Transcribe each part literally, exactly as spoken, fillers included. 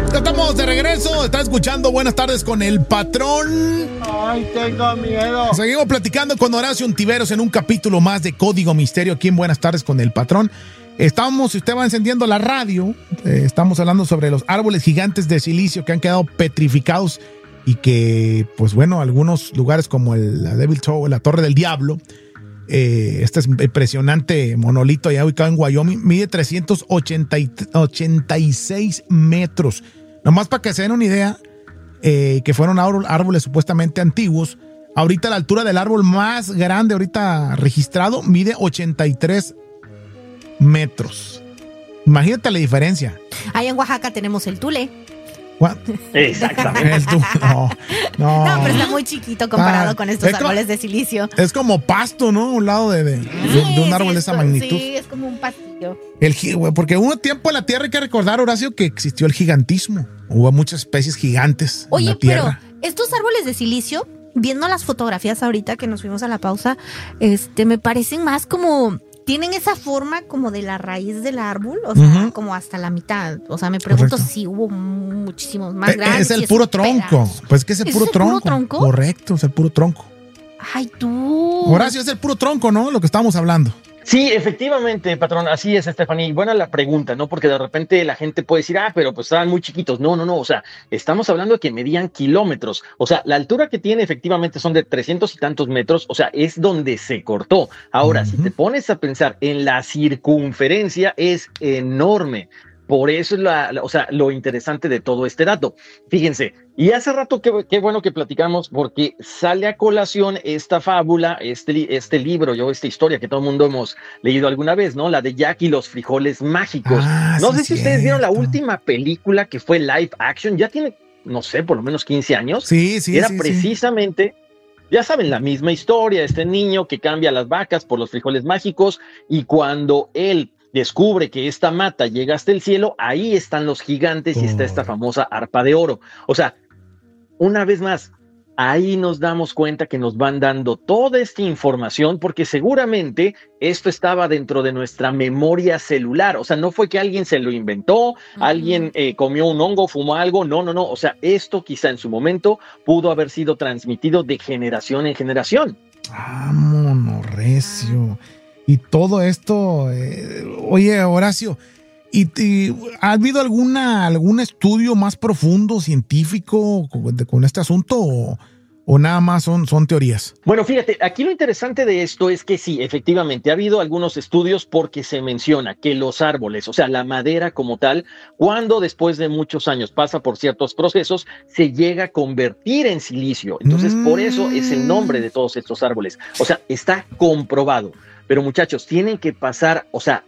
Ya estamos de regreso, está escuchando Buenas Tardes con el Patrón. Ay, tengo miedo. Seguimos platicando con Horacio Ontiveros en un capítulo más de Código Misterio aquí en Buenas Tardes con el Patrón. Estamos, si usted va encendiendo la radio, eh, estamos hablando sobre los árboles gigantes de silicio que han quedado petrificados y que, pues bueno, algunos lugares como el, la Devil Tower, la Torre del Diablo, eh, este es impresionante monolito allá ubicado en Wyoming, mide trescientos ochenta y seis metros. Nomás para que se den una idea, eh, que fueron árboles supuestamente antiguos. Ahorita la altura del árbol más grande ahorita registrado mide ochenta y tres metros. Imagínate la diferencia. Ahí en Oaxaca tenemos el tule. What? Exactamente. El tu- no, no. No, pero está muy chiquito comparado Ah, con estos es co- árboles de silicio. Es como pasto, ¿no? Un lado de, de, de- de un árbol sí, de es esa co- magnitud. Sí, es como un pastillo. El, gi- güey, porque hubo tiempo en la Tierra, hay que recordar, Horacio, que existió el gigantismo. Hubo muchas especies gigantes en Oye, la Tierra. pero estos árboles de silicio, viendo las fotografías ahorita que nos fuimos a la pausa, este, me parecen más como... Tienen esa forma como de la raíz del árbol, o sea, Ujú. como hasta la mitad. O sea, me pregunto Correcto. si hubo muchísimos más Eh, grandes. es si el puro un tronco. pedazo. Pues que es el ¿Es puro el puro tronco. tronco? Correcto, es el puro tronco. Ay, tú. Horacio, es el puro tronco, ¿no? Lo que estábamos hablando. Sí, efectivamente, patrón, así es, Stephanie. Buena la pregunta, ¿no? Porque de repente la gente puede decir, ah, pero pues estaban muy chiquitos. No, no, no, o sea, estamos hablando de que medían kilómetros. O sea, la altura que tiene efectivamente son de trescientos y tantos metros, o sea, es donde se cortó. Ahora, Ujú. si te pones a pensar en la circunferencia, es enorme. Por eso es la, la- o sea, lo interesante de todo este dato. Fíjense, y hace rato qué, qué bueno que platicamos porque sale a colación esta fábula, este, li- este libro, yo, esta historia que todo el mundo hemos leído alguna vez, ¿no? La de Jack y los frijoles mágicos. Ah, no sí, sé si ustedes vieron la cierto. última película que fue live action, ya tiene, no sé, por lo menos quince años. Sí, sí, Era sí, sí. precisamente, ya saben, la misma historia, este niño que cambia las vacas por los frijoles mágicos y cuando él descubre que esta mata llega hasta el cielo, ahí están los gigantes y está esta Oh. famosa arpa de oro. O sea, una vez más, ahí nos damos cuenta que nos van dando toda esta información porque seguramente esto estaba dentro de nuestra memoria celular. O sea, no fue que alguien se lo inventó, alguien eh, comió un hongo, fumó algo. No, no, no. O sea, esto quizá en su momento pudo haber sido transmitido de generación en generación. Vámonos, recio. Y todo esto, eh, oye, Horacio, ¿y, y ha habido alguna algún estudio más profundo, científico, con, de- con este asunto o, o nada más son, son teorías? Bueno, fíjate, aquí lo interesante de esto es que sí, efectivamente, ha habido algunos estudios porque se menciona que los árboles, o sea, la madera como tal, cuando después de muchos años pasa por ciertos procesos, se llega a convertir en silicio. Entonces, Mm. por eso es el nombre de todos estos árboles. O sea, está comprobado. Pero muchachos, tienen que pasar, o sea,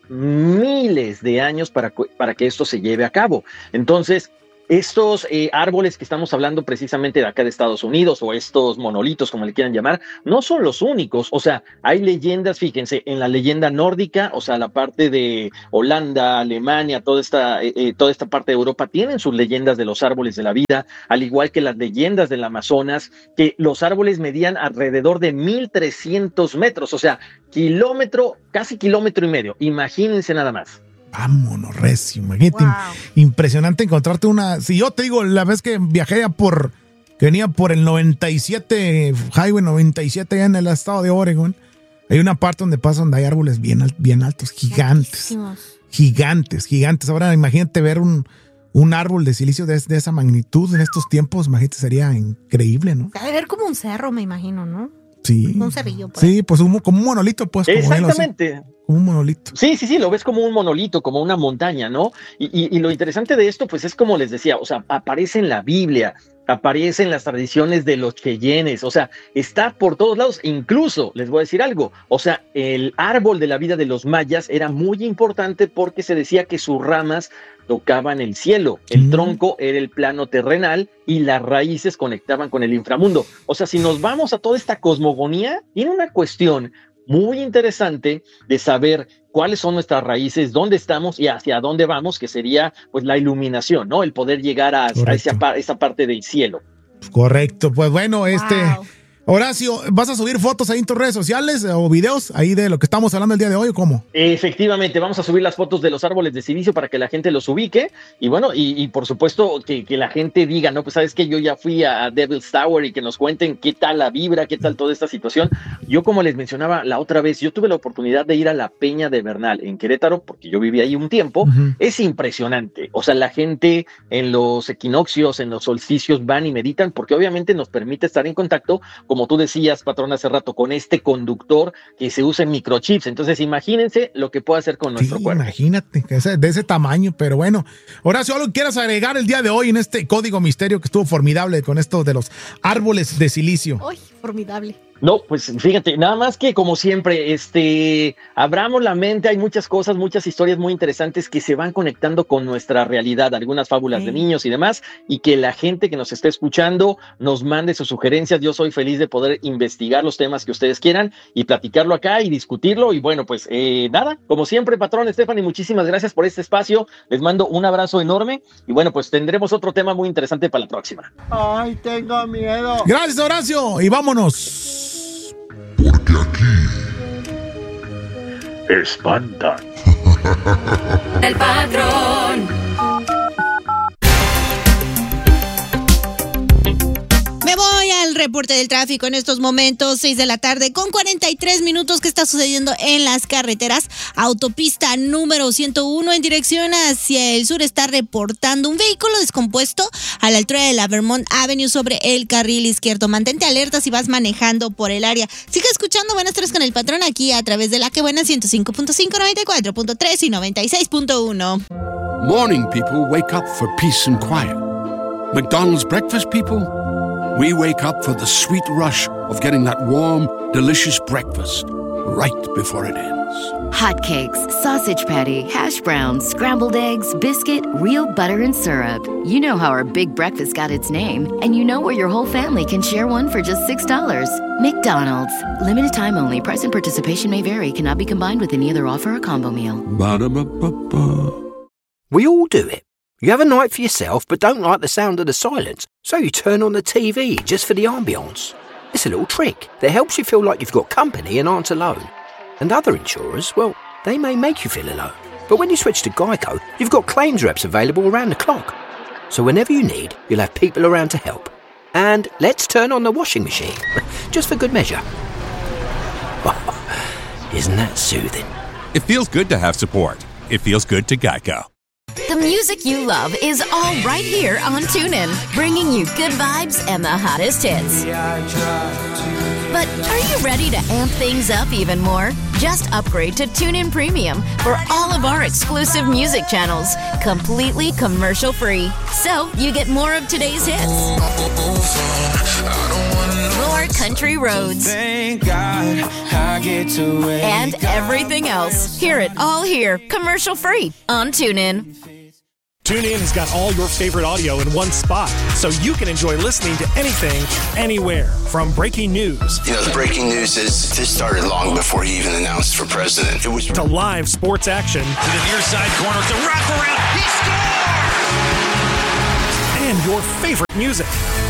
miles de años para, cu- para que esto se lleve a cabo. Entonces, estos eh, árboles que estamos hablando precisamente de acá de Estados Unidos o estos monolitos, como le quieran llamar, no son los únicos. O sea, hay leyendas, fíjense, en la leyenda nórdica, o sea, la parte de Holanda, Alemania, toda esta, eh, eh, toda esta parte de Europa tienen sus leyendas de los árboles de la vida, al igual que las leyendas del Amazonas, que los árboles medían alrededor de mil trescientos metros, o sea, kilómetro, casi kilómetro y medio. Imagínense nada más. Vámonos, recio. Imagínate, Wow. impresionante encontrarte una. Si yo te digo, la vez que viajé ya por. Que venía por el noventa y siete, Highway noventa y siete, allá en el estado de Oregon. Hay una parte donde pasa donde hay árboles bien, al- bien altos, gigantes. Altísimos. Gigantes, gigantes. Ahora imagínate ver un, un árbol de silicio de, de esa magnitud en estos tiempos. Imagínate, sería increíble, ¿no? Debe ver como un cerro, me imagino, ¿no? Sí. Un cerrillo. por ahí. Sí, pues un- como un monolito, pues. Como él lo hace, Exactamente. como un monolito. Sí, sí, sí, lo ves como un monolito, como una montaña, ¿no? Y, y, y lo interesante de esto, pues es como les decía, o sea, aparece en la Biblia, aparece en las tradiciones de los cheyennes, o sea, está por todos lados. Incluso, les voy a decir algo, o sea, el árbol de la vida de los mayas era muy importante porque se decía que sus ramas tocaban el cielo, el Mm. tronco era el plano terrenal y las raíces conectaban con el inframundo. O sea, si nos vamos a toda esta cosmogonía, tiene una cuestión muy interesante de saber cuáles son nuestras raíces, dónde estamos y hacia dónde vamos, que sería pues la iluminación, ¿no? El poder llegar a, a esa, pa- esa parte del cielo. Correcto. Pues bueno, este. Wow. Horacio, ¿vas a subir fotos ahí en tus redes sociales o videos ahí de lo que estamos hablando el día de hoy o cómo? Efectivamente, vamos a subir las fotos de los árboles de silicio para que la gente los ubique y bueno, y, y por supuesto que, que la gente diga, no, pues sabes que yo ya fui a Devil's Tower y que nos cuenten qué tal la vibra, qué tal toda esta situación. Yo, como les mencionaba la otra vez, yo tuve la oportunidad de ir a la Peña de Bernal en Querétaro, porque yo viví ahí un tiempo. Uh-huh. Es impresionante, o sea, la gente en los equinoccios, en los solsticios van y meditan, porque obviamente nos permite estar en contacto, como tú decías, patrón, hace rato, con este conductor que se usa en microchips. Entonces, imagínense lo que puede hacer con nuestro sí, cuerpo. Imagínate, que es de ese tamaño, pero bueno. Horacio, ¿algo quieras agregar el día de hoy en este código misterio que estuvo formidable con esto de los árboles de silicio? ¡Ay, formidable! No, pues fíjate, nada más que como siempre, este, abramos la mente, hay muchas cosas, muchas historias muy interesantes que se van conectando con nuestra realidad, algunas fábulas sí. de niños y demás, y que la gente que nos esté escuchando nos mande sus sugerencias. Yo soy feliz de poder investigar los temas que ustedes quieran y platicarlo acá y discutirlo. Y bueno, pues eh, nada, como siempre, patrón Stephanie, muchísimas gracias por este espacio, les mando un abrazo enorme y bueno, pues tendremos otro tema muy interesante para la próxima. Ay, tengo miedo. Gracias, Horacio, y vámonos. Porque aquí espantan. El patrón. Me voy al reporte del tráfico en estos momentos, seis de la tarde con cuarenta y tres minutos. ¿Qué está sucediendo en las carreteras? Autopista número ciento uno en dirección hacia el sur está reportando un vehículo descompuesto a la altura de la Vermont Avenue sobre el carril izquierdo. Mantente alerta si vas manejando por el área. Sigue escuchando Buenas Tardes con el Patrón aquí a través de La Que Buena ciento cinco punto cinco, noventa y cuatro punto tres y noventa y seis punto uno. Morning people wake up for peace and quiet. McDonald's breakfast people, we wake up for the sweet rush of getting that warm, delicious breakfast right before it ends. Hotcakes, sausage patty, hash browns, scrambled eggs, biscuit, real butter and syrup. You know how our big breakfast got its name, and you know where your whole family can share one for just six dollars. McDonald's. Limited time only. Price and participation may vary. Cannot be combined with any other offer or combo meal. Ba-da-ba-ba-ba. We all do it. You have a night for yourself but don't like the sound of the silence, so you turn on the T V just for the ambience. It's a little trick that helps you feel like you've got company and aren't alone. And other insurers, well, they may make you feel alone. But when you switch to Geico, you've got claims reps available around the clock. So whenever you need, you'll have people around to help. And let's turn on the washing machine, just for good measure. Isn't that soothing? It feels good to have support. It feels good to Geico. The music you love is all right here on TuneIn, bringing you good vibes and the hottest hits. But are you ready to amp things up even more? Just upgrade to TuneIn Premium for all of our exclusive music channels, completely commercial-free. So you get more of today's hits, more country roads, Thank God I get to wake and everything else. Hear it all here, commercial-free on TuneIn. TuneIn has got all your favorite audio in one spot, so you can enjoy listening to anything, anywhere. From breaking news. You know, the breaking news is this started long before he even announced for president. It was to live sports action. To the near side corner, it's a wraparound. He scores! And your favorite music.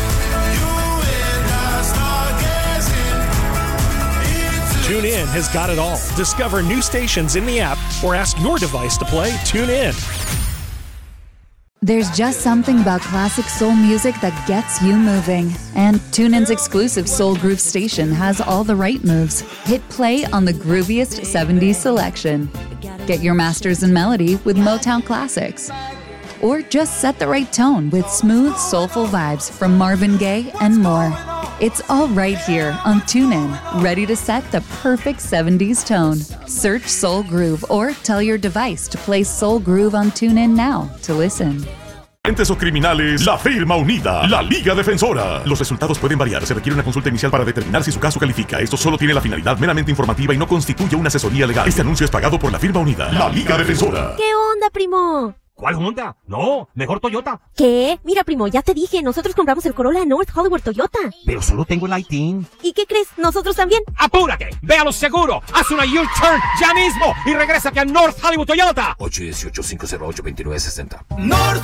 TuneIn has got it all. Discover new stations in the app or ask your device to play TuneIn. There's just something about classic soul music that gets you moving. And TuneIn's exclusive Soul Groove station has all the right moves. Hit play on the grooviest seventies selection. Get your masters in melody with Motown classics. Or just set the right tone with smooth, soulful vibes from Marvin Gaye and more. It's all right here on TuneIn, ready to set the perfect seventies tone. Search Soul Groove or tell your device to play Soul Groove on TuneIn now to listen. O criminales, la firma unida, la Liga Defensora. Los resultados pueden variar. Se requiere una consulta inicial para determinar si su caso califica. Esto solo tiene la finalidad meramente informativa y no constituye una asesoría legal. Este anuncio es pagado por la firma unida, la Liga Defensora. ¿Qué onda, primo? ¿Cuál Honda? No, mejor Toyota. ¿Qué? Mira, primo, ya te dije, nosotros compramos el Corolla North Hollywood Toyota. Pero solo tengo el I T I N. ¿Y qué crees? ¿Nosotros también? ¡Apúrate! ¡Ve a lo seguro! ¡Haz una U-turn ya mismo! ¡Y regrésate a North Hollywood Toyota! ocho uno ocho, cinco cero ocho, dos nueve seis cero. North